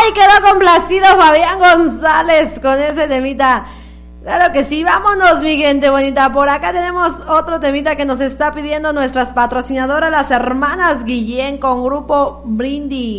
Ay, quedó complacido Fabián González con ese temita. Claro que sí, vámonos mi gente bonita. Por acá tenemos otro temita que nos está pidiendo nuestras patrocinadoras, las hermanas Guillén con Grupo Brindis.